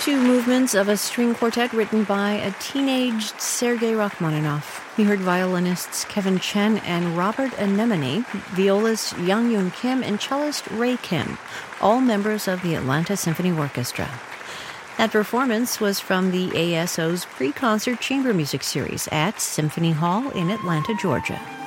Two movements of a string quartet written by a teenaged Sergei Rachmaninoff. We heard violinists Kevin Chen and Robert Anemone, violist Young Yoon Kim, and cellist Ray Kim, all members of the Atlanta Symphony Orchestra. That performance was from the ASO's pre-concert chamber music series at Symphony Hall in Atlanta, Georgia.